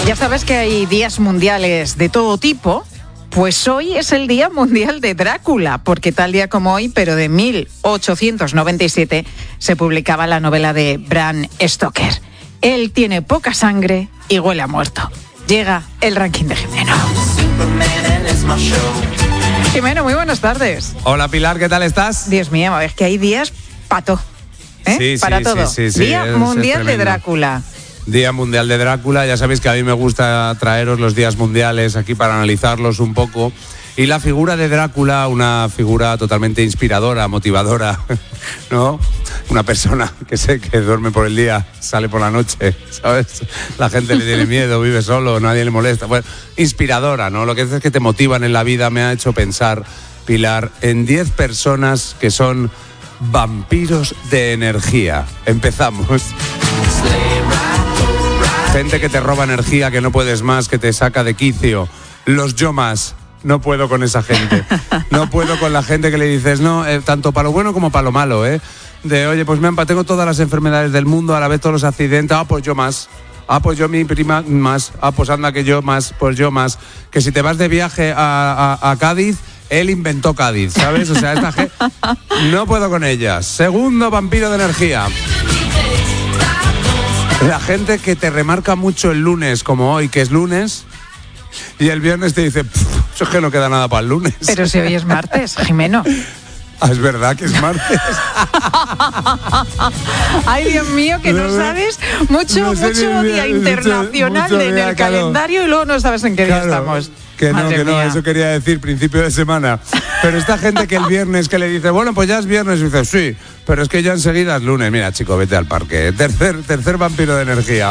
Ya sabes que hay días mundiales de todo tipo. Pues hoy es el Día Mundial de Drácula, porque tal día como hoy, pero de 1897, se publicaba la novela de Bram Stoker. Él tiene poca sangre y huele a muerto. Llega el ranking de Jimeno. Jimeno, muy buenas tardes. Hola Pilar, ¿qué tal estás? Dios mío, es que hay días pato, para todo. Sí, Día Mundial de Drácula. Día Mundial de Drácula, ya sabéis que a mí me gusta traeros los días mundiales aquí para analizarlos un poco. Y la figura de Drácula, una figura totalmente inspiradora, motivadora, ¿no? Una persona que duerme por el día, sale por la noche, ¿sabes? La gente le tiene miedo, vive solo, nadie le molesta. Bueno, inspiradora, ¿no? Lo que es que te motivan en la vida. Me ha hecho pensar, Pilar, en 10 personas que son vampiros de energía. Empezamos. Gente que te roba energía, que no puedes más, que te saca de quicio. Los yo más. No puedo con esa gente. No puedo con la gente que le dices, no, tanto para lo bueno como para lo malo, De, oye, pues tengo todas las enfermedades del mundo, a la vez todos los accidentes, pues yo más. Pues yo mi prima más. Pues anda que yo más, pues yo más. Que si te vas de viaje a Cádiz, él inventó Cádiz, ¿sabes? O sea, esta gente, no puedo con ellas. Segundo vampiro de energía. La gente que te remarca mucho el lunes, como hoy, que es lunes, y el viernes te dice, eso es que no queda nada para el lunes. Pero si hoy es martes, Jimeno. Es verdad que es martes. Ay, Dios mío, que no sabes mucho día internacional en el calendario y luego no sabes en qué día estamos. Que no, eso quería decir, principio de semana. Pero esta gente que el viernes que le dice, bueno, pues ya es viernes, y dice, sí, pero es que ya enseguida es lunes. Mira, chico, vete al parque. Tercer vampiro de energía.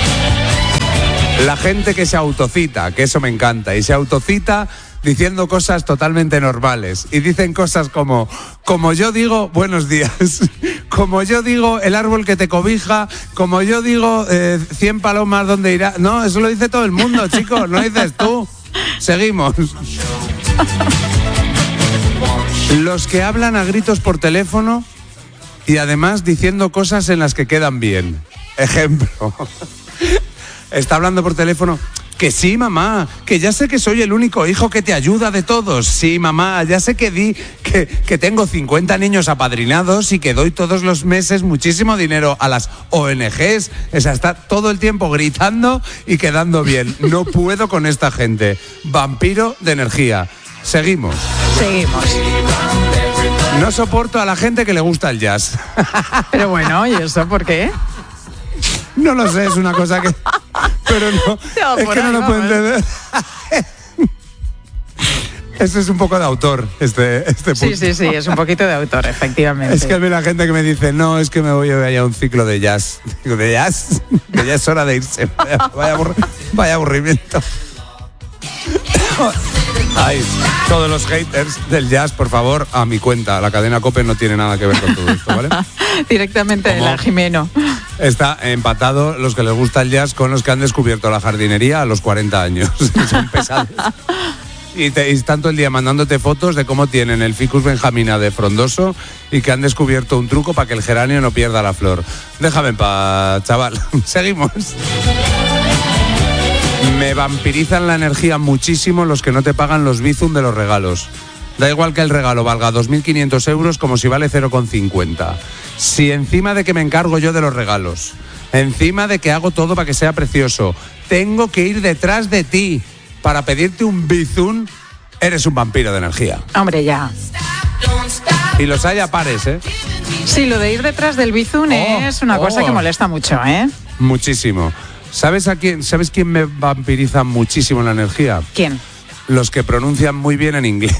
La gente que se autocita, que eso me encanta, y se autocita diciendo cosas totalmente normales. Y dicen cosas como yo digo, buenos días. Como yo digo, el árbol que te cobija. Como yo digo, 100 palomas, ¿dónde irá? No, eso lo dice todo el mundo, chicos, no dices tú. Seguimos. Los que hablan a gritos por teléfono y además diciendo cosas en las que quedan bien. Ejemplo. Está hablando por teléfono. Que sí, mamá, que ya sé que soy el único hijo que te ayuda de todos. Sí, mamá, ya sé que tengo 50 niños apadrinados y que doy todos los meses muchísimo dinero a las ONGs. O sea, está todo el tiempo gritando y quedando bien. No puedo con esta gente. Vampiro de energía. Seguimos. No soporto a la gente que le gusta el jazz. Pero bueno, ¿y eso por qué? No lo sé, es una cosa que... Pero no, es que no lo puedo entender. Este es un poco de autor, este punto. Sí, es un poquito de autor, efectivamente. Es que hay la gente que me dice, no, es que me voy a un ciclo de jazz. Digo, ¿de jazz? Que ya es hora de irse. Vaya aburrimiento. Ay, todos los haters del jazz, por favor, a mi cuenta. La cadena COPE no tiene nada que ver con todo esto, ¿vale? Directamente de la Jimeno. Está empatado los que les gusta el jazz con los que han descubierto la jardinería a los 40 años. Son pesados. Y están todo el día mandándote fotos de cómo tienen el ficus benjamina de frondoso y que han descubierto un truco para que el geranio no pierda la flor. Déjame en paz, chaval. Seguimos. Me vampirizan la energía muchísimo los que no te pagan los bizum de los regalos. Da igual que el regalo valga 2.500 euros como si vale 0,50. Si encima de que me encargo yo de los regalos, encima de que hago todo para que sea precioso, tengo que ir detrás de ti para pedirte un bizum, eres un vampiro de energía. Hombre, ya. Y los hay a pares, ¿eh? Sí, lo de ir detrás del bizum es una cosa que molesta mucho, ¿eh? Muchísimo. ¿Sabes quién me vampiriza muchísimo la energía? ¿Quién? Los que pronuncian muy bien en inglés.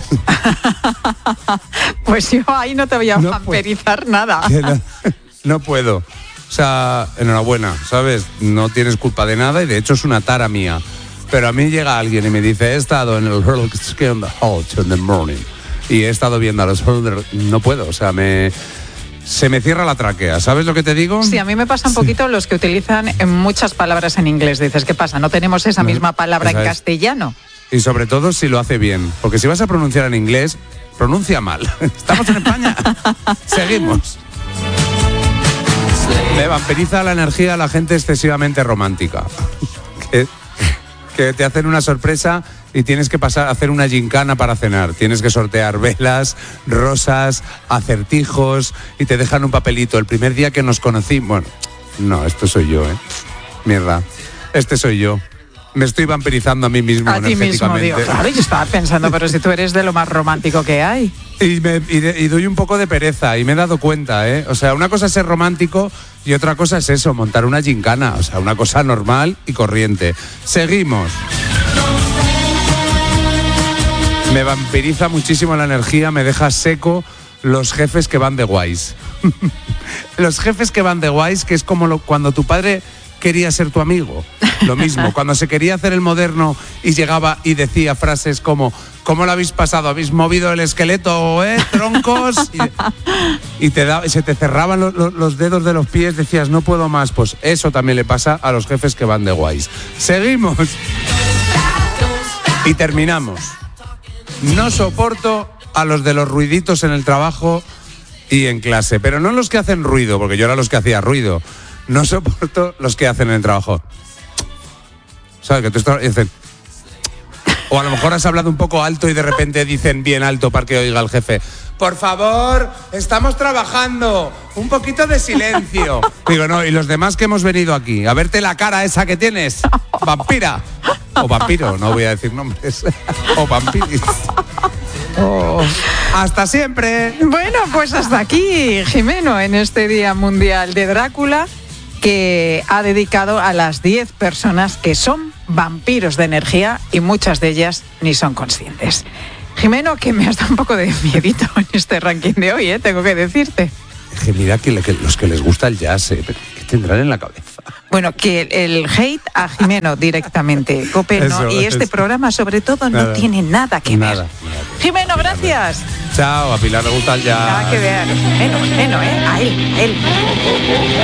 Pues yo ahí no te voy a vampirizar nada. No puedo. O sea, enhorabuena, ¿sabes? No tienes culpa de nada y de hecho es una tara mía. Pero a mí llega alguien y me dice, he estado en el Hall in the morning y he estado viendo a los... No puedo, o sea, se me cierra la tráquea, ¿sabes lo que te digo? Sí, a mí me pasa un poquito los que utilizan muchas palabras en inglés. Dices, ¿qué pasa? ¿No tenemos esa misma palabra en castellano? Y sobre todo si lo hace bien, porque si vas a pronunciar en inglés, pronuncia mal. Estamos en España. Seguimos. Me vampiriza la energía a la gente excesivamente romántica. que te hacen una sorpresa y tienes que pasar a hacer una gincana para cenar. Tienes que sortear velas, rosas, acertijos y te dejan un papelito. El primer día que nos conocí, bueno, no, esto soy yo, mierda, este soy yo. Me estoy vampirizando a mí mismo a ti mismo, digo, claro, yo estaba pensando, pero si tú eres de lo más romántico que hay. Y doy un poco de pereza y me he dado cuenta, O sea, una cosa es ser romántico y otra cosa es eso, montar una gincana. O sea, una cosa normal y corriente. Seguimos. Me vampiriza muchísimo la energía, me deja seco los jefes que van de guays. Los jefes que van de guays, que es como cuando tu padre quería ser tu amigo. Lo mismo, cuando se quería hacer el moderno y llegaba y decía frases como ¿cómo lo habéis pasado? ¿Habéis movido el esqueleto, troncos? Y se te cerraban los dedos de los pies, decías no puedo más. Pues eso también le pasa a los jefes que van de guays. Seguimos. Y terminamos. No soporto a los de los ruiditos en el trabajo y en clase, pero no los que hacen ruido, porque yo era los que hacía ruido. No soporto los que hacen en el trabajo. ¿Sabes? Que tú estás dicen. O a lo mejor has hablado un poco alto y de repente dicen bien alto para que oiga el jefe. Por favor, estamos trabajando. Un poquito de silencio. Digo, no, y los demás que hemos venido aquí, a verte la cara esa que tienes. Vampira. O vampiro, no voy a decir nombres. O vampiris. Oh. Hasta siempre. Bueno, pues hasta aquí, Jimeno, en este Día Mundial de Drácula, que ha dedicado a las 10 personas que son vampiros de energía y muchas de ellas ni son conscientes. Jimeno, que me has dado un poco de miedito en este ranking de hoy, tengo que decirte. Que mira que los que les gusta el jazz, ¿qué tendrán en la cabeza? Bueno, que el hate a Jimeno directamente, Cope, ¿no? Y este programa sobre todo no tiene nada que ver. Jimeno, gracias. Chao, a Pilar le gusta el jazz. Nada que ver. Jimeno, a él.